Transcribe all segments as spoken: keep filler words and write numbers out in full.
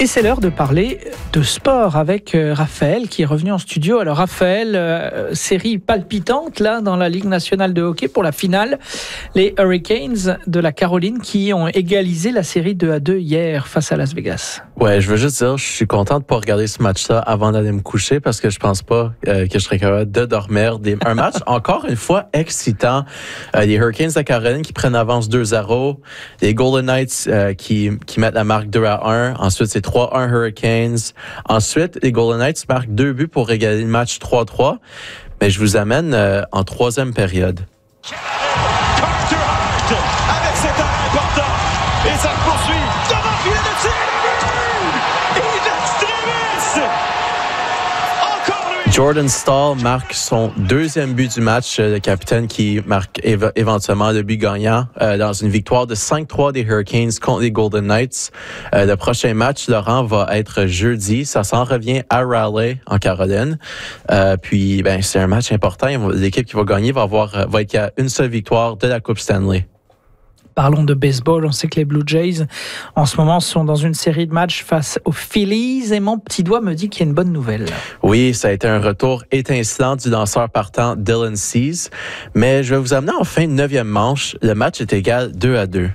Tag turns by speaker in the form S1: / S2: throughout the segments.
S1: Et c'est l'heure de parler de sport avec Raphaël qui est revenu en studio. Alors Raphaël, euh, série palpitante là dans la Ligue nationale de hockey pour la finale. Les Hurricanes de la Caroline qui ont égalisé la série deux à deux hier face à Las Vegas.
S2: Ouais, je veux juste dire, je suis content de pas regarder ce match-là avant d'aller me coucher parce que je pense pas euh, que je serais capable de dormir. Des... Un match encore une fois excitant. Euh, les Hurricanes de la Caroline qui prennent avance deux zéro. Les Golden Knights euh, qui, qui mettent la marque deux à un. Ensuite, c'est trois un Hurricanes. Ensuite, les Golden Knights marquent deux buts pour égaler le match trois trois. Mais je vous amène euh, en troisième période.
S3: Carter Hart avec cet arrêt important. Et ça poursuit devant le filet de tir.
S2: Jordan Staal marque son deuxième but du match, le capitaine qui marque éve- éventuellement le but gagnant euh, dans une victoire de cinq trois des Hurricanes contre les Golden Knights. Euh, le prochain match, Laurent, va être jeudi. Ça s'en revient à Raleigh, en Caroline. Euh, puis, ben, c'est un match important. L'équipe qui va gagner va avoir va être à une seule victoire de la Coupe Stanley.
S1: Parlons de baseball. On sait que les Blue Jays, en ce moment, sont dans une série de matchs face aux Phillies. Et mon petit doigt me dit qu'il y a une bonne nouvelle.
S2: Oui, ça a été un retour étincelant du lanceur partant Dylan Cease. Mais je vais vous amener en fin de neuvième manche. Le match est égal deux à deux.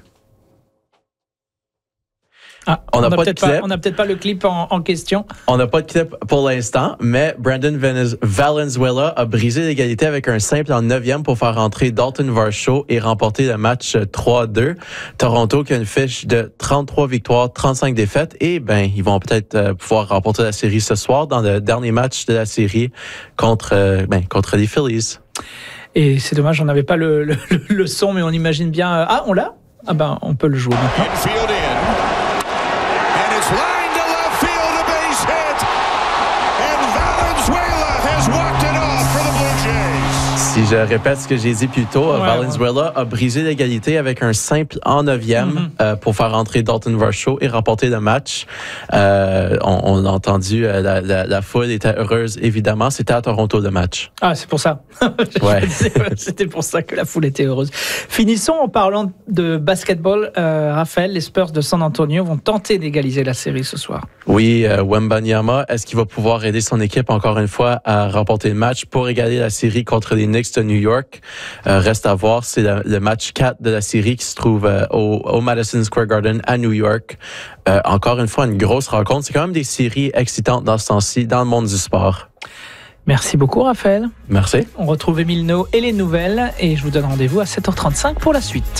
S1: Ah, on n'a peut-être, peut pas le clip en, en question.
S2: On n'a pas de clip pour l'instant, mais Brandon Valenzuela a brisé l'égalité avec un simple en neuvième pour faire entrer Dalton Varsho et remporter le match trois à deux. Toronto qui a une fiche de trente-trois victoires, trente-cinq défaites et ben ils vont peut-être euh, pouvoir remporter la série ce soir dans le dernier match de la série contre, euh, ben, contre les Phillies.
S1: Et c'est dommage, on n'avait pas le, le, le son, mais on imagine bien... Euh, ah, on l'a? Ah ben, on peut le jouer maintenant.
S3: Line to left field, a base hit, and Valenzuela has walked it off for the Blue Jays.
S2: Si je répète ce que j'ai dit plus tôt, ouais, Valenzuela ouais. a brisé l'égalité avec un simple en neuvième mm-hmm. euh, pour faire entrer Dalton Varsho et remporter le match. Euh, on, on a entendu, euh, la, la, la foule était heureuse, évidemment. C'était à Toronto le match.
S1: Ah, c'est pour ça.
S2: Ouais.
S1: C'était pour ça que la foule était heureuse. Finissons en parlant de basketball. Euh, Raphaël, les Spurs de San Antonio vont tenter d'égaliser la série ce soir.
S2: Oui, euh, Wembanyama, est-ce qu'il va pouvoir aider son équipe encore une fois à remporter le match pour égaler la série contre les Knicks de New York? Euh, reste à voir, c'est le, le match quatre de la série qui se trouve euh, au, au Madison Square Garden à New York. Euh, encore une fois, une grosse rencontre. C'est quand même des séries excitantes dans ce temps-ci, dans le monde du sport.
S1: Merci beaucoup, Raphaël.
S2: Merci.
S1: On retrouve Émile No et les nouvelles et je vous donne rendez-vous à sept heures trente-cinq pour la suite.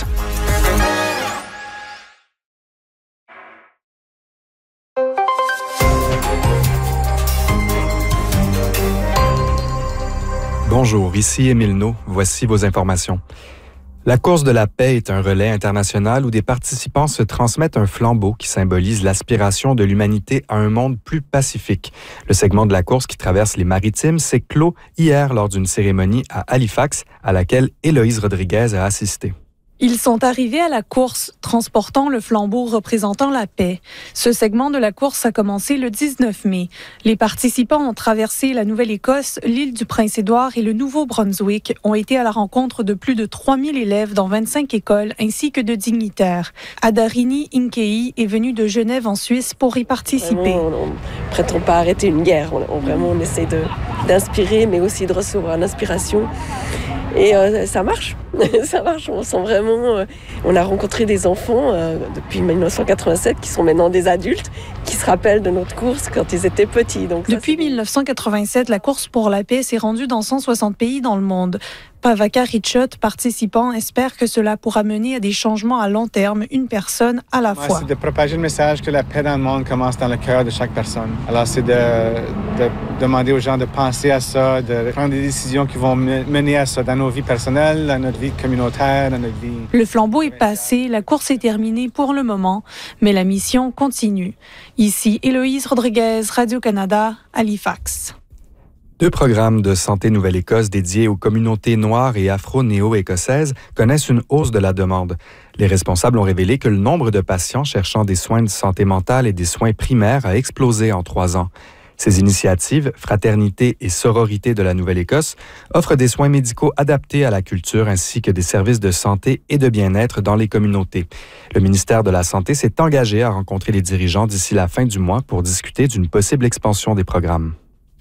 S4: Bonjour, ici Émile No. Voici vos informations. La course de la paix est un relais international où des participants se transmettent un flambeau qui symbolise l'aspiration de l'humanité à un monde plus pacifique. Le segment de la course qui traverse les maritimes s'est clos hier lors d'une cérémonie à Halifax à laquelle Héloïse Rodriguez a assisté.
S5: Ils sont arrivés à la course, transportant le flambeau représentant la paix. Ce segment de la course a commencé le dix-neuf mai. Les participants ont traversé la Nouvelle-Écosse, l'île du Prince-Édouard et le Nouveau-Brunswick, ont été à la rencontre de plus de trois mille élèves dans vingt-cinq écoles ainsi que de dignitaires. Adarini Inkei est venue de Genève en Suisse pour y participer.
S6: Vraiment, on ne prétend pas arrêter une guerre. On, on, vraiment, on essaie de, d'inspirer, mais aussi de recevoir l'inspiration. Et euh, ça marche, ça marche, on sent vraiment... Euh, on a rencontré des enfants euh, depuis dix-neuf cent quatre-vingt-sept qui sont maintenant des adultes, qui se rappellent de notre course quand ils étaient petits. Donc ça,
S5: depuis dix-neuf cent quatre-vingt-sept, la course pour la paix s'est rendue dans cent soixante pays dans le monde. Pavaka Richot, participant, espère que cela pourra mener à des changements à long terme, une personne à la fois.
S7: Ouais, c'est de propager le message que la paix dans le monde commence dans le cœur de chaque personne. Alors c'est de, de demander aux gens de penser à ça, de prendre des décisions qui vont mener à ça dans nos vies personnelles, dans notre vie communautaire, dans notre vie...
S5: Le flambeau est passé, la course est terminée pour le moment, mais la mission continue. Ici, Héloïse Rodriguez, Radio-Canada, Halifax.
S4: Deux programmes de Santé Nouvelle-Écosse dédiés aux communautés noires et afro-néo-écossaises connaissent une hausse de la demande. Les responsables ont révélé que le nombre de patients cherchant des soins de santé mentale et des soins primaires a explosé en trois ans. Ces initiatives, Fraternité et Sororité de la Nouvelle-Écosse, offrent des soins médicaux adaptés à la culture ainsi que des services de santé et de bien-être dans les communautés. Le ministère de la Santé s'est engagé à rencontrer les dirigeants d'ici la fin du mois pour discuter d'une possible expansion des programmes.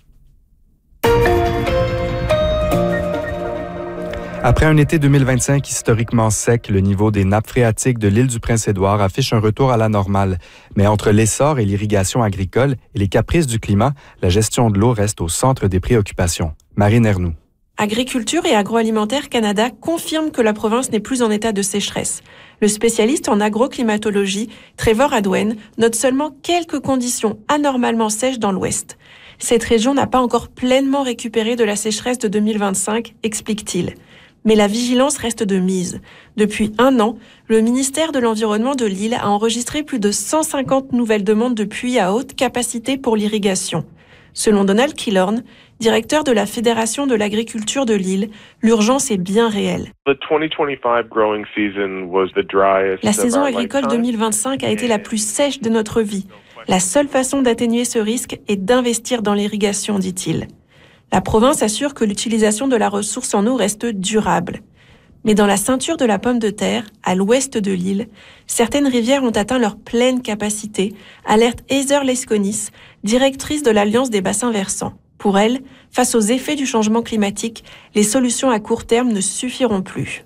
S4: Après un été deux mille vingt-cinq historiquement sec, le niveau des nappes phréatiques de l'île du Prince-Édouard affiche un retour à la normale. Mais entre l'essor et l'irrigation agricole et les caprices du climat, la gestion de l'eau reste au centre des préoccupations. Marine Ernoux.
S8: Agriculture et Agroalimentaire Canada confirme que la province n'est plus en état de sécheresse. Le spécialiste en agroclimatologie, Trevor Hadwen, note seulement quelques conditions anormalement sèches dans l'ouest. Cette région n'a pas encore pleinement récupéré de la sécheresse de deux mille vingt-cinq, explique-t-il. Mais la vigilance reste de mise. Depuis un an, le ministère de l'Environnement de l'île a enregistré plus de cent cinquante nouvelles demandes de puits à haute capacité pour l'irrigation. Selon Donald Killorn, directeur de la Fédération de l'agriculture de l'île, l'urgence est bien réelle. La saison agricole deux mille vingt-cinq a été la plus sèche de notre vie. La seule façon d'atténuer ce risque est d'investir dans l'irrigation, dit-il. La province assure que l'utilisation de la ressource en eau reste durable. Mais dans la ceinture de la pomme de terre, à l'ouest de l'île, certaines rivières ont atteint leur pleine capacité, alerte Heather Lesconis, directrice de l'Alliance des bassins versants. Pour elle, face aux effets du changement climatique, les solutions à court terme ne suffiront plus.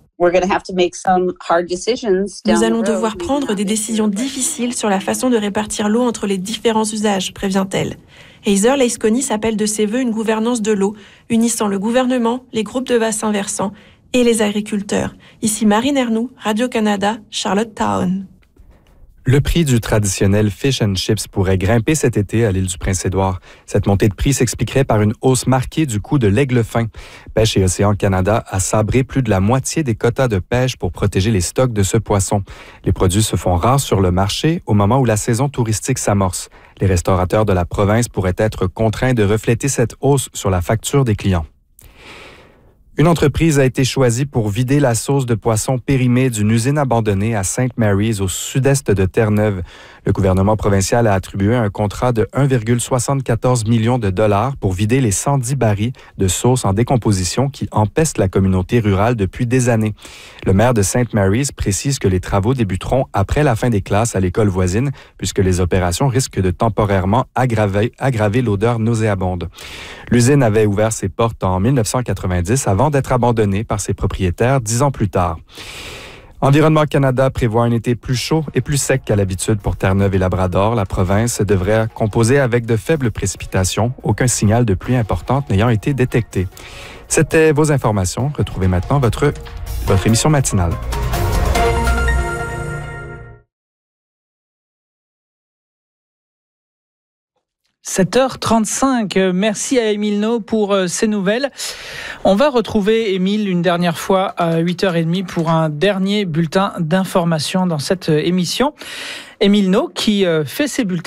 S8: Nous allons devoir prendre des décisions difficiles sur la façon de répartir l'eau entre les différents usages, prévient-elle. Heather Lesconis appelle de ses vœux une gouvernance de l'eau, unissant le gouvernement, les groupes de bassins versants et les agriculteurs. Ici Marine Ernoux, Radio-Canada, Charlottetown.
S4: Le prix du traditionnel fish and chips pourrait grimper cet été à l'île du Prince-Édouard. Cette montée de prix s'expliquerait par une hausse marquée du coût de l'aigle fin. Pêche et Océan Canada a sabré plus de la moitié des quotas de pêche pour protéger les stocks de ce poisson. Les produits se font rares sur le marché au moment où la saison touristique s'amorce. Les restaurateurs de la province pourraient être contraints de refléter cette hausse sur la facture des clients. Une entreprise a été choisie pour vider la sauce de poisson périmée d'une usine abandonnée à Saint Mary's au sud-est de Terre-Neuve. Le gouvernement provincial a attribué un contrat de un virgule soixante-quatorze millions de dollars pour vider les cent dix barils de sauce en décomposition qui empestent la communauté rurale depuis des années. Le maire de Saint Mary's précise que les travaux débuteront après la fin des classes à l'école voisine, puisque les opérations risquent de temporairement aggraver, aggraver l'odeur nauséabonde. L'usine avait ouvert ses portes en mille neuf cent quatre-vingt-dix avant d'être abandonnée par ses propriétaires dix ans plus tard. Environnement Canada prévoit un été plus chaud et plus sec qu'à l'habitude pour Terre-Neuve et Labrador. La province devrait composer avec de faibles précipitations, aucun signal de pluie importante n'ayant été détecté. C'était vos informations. Retrouvez maintenant votre, votre émission matinale.
S1: sept heures trente-cinq, merci à Émile No pour euh, ces nouvelles. On va retrouver Émile une dernière fois à huit heures trente pour un dernier bulletin d'information dans cette émission. Émile No qui euh, fait ses bulletins